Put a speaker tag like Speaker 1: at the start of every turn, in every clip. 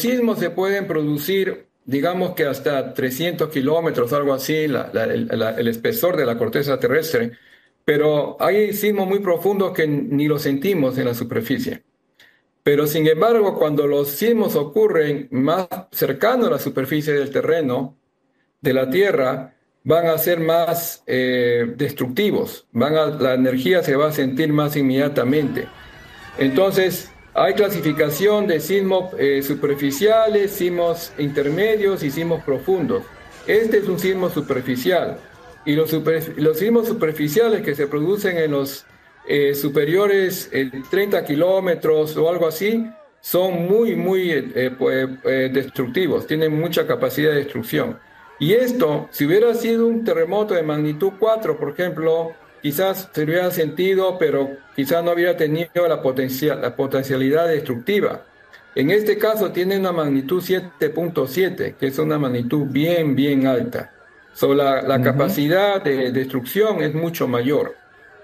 Speaker 1: sismos se pueden producir, digamos que hasta 300 kilómetros, algo así, el espesor de la corteza terrestre, pero hay sismos muy profundos que ni los sentimos en la superficie. Pero sin embargo, cuando los sismos ocurren más cercanos a la superficie del terreno, de la Tierra, van a ser más destructivos, la energía se va a sentir más inmediatamente. Entonces, hay clasificación de sismos superficiales, sismos intermedios y sismos profundos. Este es un sismo superficial. Y los sismos superficiales que se producen en los superiores 30 kilómetros o algo así, son muy destructivos, tienen mucha capacidad de destrucción. Y esto, si hubiera sido un terremoto de magnitud 4, por ejemplo, quizás se hubiera sentido, pero quizás no hubiera tenido la potencialidad destructiva. En este caso tiene una magnitud 7.7, que es una magnitud bien alta. La capacidad de destrucción es mucho mayor.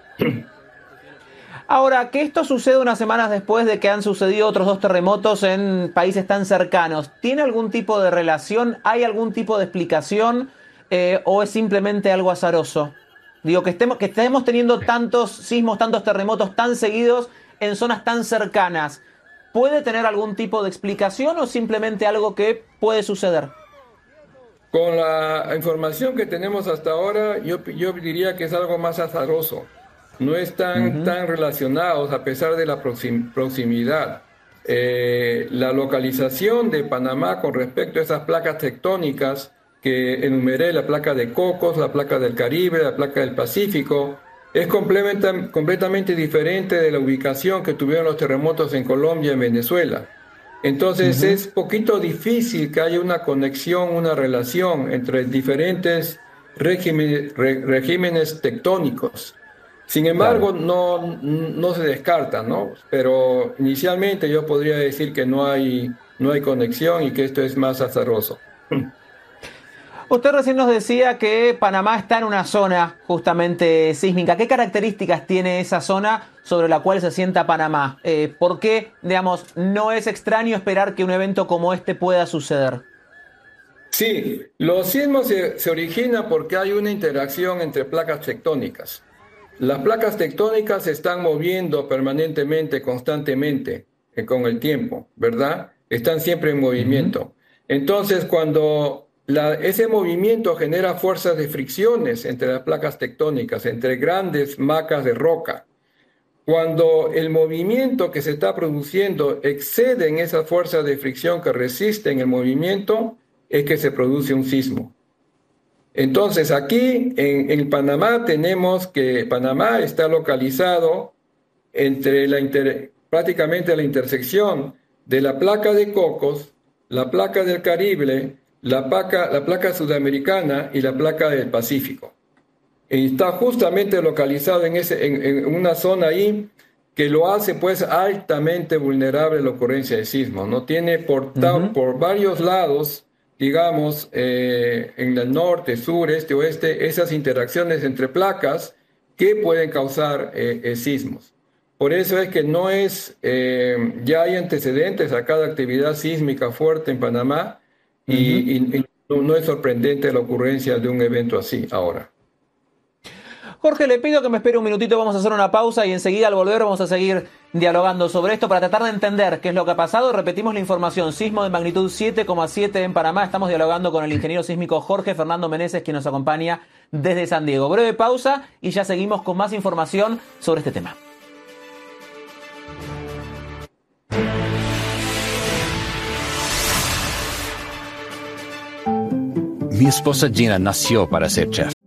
Speaker 2: Ahora, que esto sucede unas semanas después de que han sucedido otros 2 terremotos en países tan cercanos, ¿tiene algún tipo de relación? ¿Hay algún tipo de explicación? ¿O es simplemente algo azaroso? Digo, que estemos teniendo tantos sismos, tantos terremotos tan seguidos en zonas tan cercanas, ¿puede tener algún tipo de explicación o simplemente algo que puede suceder?
Speaker 1: Con la información que tenemos hasta ahora, yo diría que es algo más azaroso. No están tan relacionados a pesar de la proximidad. La localización de Panamá con respecto a esas placas tectónicas que enumeré, la placa de Cocos, la placa del Caribe, la placa del Pacífico, es completamente diferente de la ubicación que tuvieron los terremotos en Colombia y en Venezuela. Entonces es poquito difícil que haya una conexión, una relación entre diferentes regímenes tectónicos. Sin embargo, claro, no se descarta, ¿no? Pero inicialmente yo podría decir que no hay conexión y que esto es más azaroso.
Speaker 2: Usted recién nos decía que Panamá está en una zona justamente sísmica. ¿Qué características tiene esa zona sobre la cual se asienta Panamá? ¿Por qué, digamos, no es extraño esperar que un evento como este pueda suceder?
Speaker 1: Sí, los sismos se originan porque hay una interacción entre placas tectónicas. Las placas tectónicas se están moviendo permanentemente, constantemente, con el tiempo, ¿verdad? Están siempre en movimiento. Entonces, cuando ese movimiento genera fuerzas de fricciones entre las placas tectónicas, entre grandes macas de roca, cuando el movimiento que se está produciendo excede en esas fuerzas de fricción que resisten el movimiento, es que se produce un sismo. Entonces, aquí en Panamá tenemos que Panamá está localizado entre prácticamente la intersección de la placa de Cocos, la placa del Caribe, la placa sudamericana y la placa del Pacífico. Y está justamente localizado en una zona ahí que lo hace pues altamente vulnerable a la ocurrencia de sismos, ¿no? Tiene por varios lados, digamos, en el norte, sur, este, oeste, esas interacciones entre placas que pueden causar sismos. Por eso es que ya hay antecedentes a cada actividad sísmica fuerte en Panamá y no es sorprendente la ocurrencia de un evento así ahora.
Speaker 2: Jorge, le pido que me espere un minutito, vamos a hacer una pausa y enseguida al volver vamos a seguir dialogando sobre esto para tratar de entender qué es lo que ha pasado. Repetimos la información, sismo de magnitud 7,7 en Panamá. Estamos dialogando con el ingeniero sísmico Jorge Fernando Meneses, quien nos acompaña desde San Diego. Breve pausa y ya seguimos con más información sobre este tema.
Speaker 3: Mi esposa Gina nació para ser chef.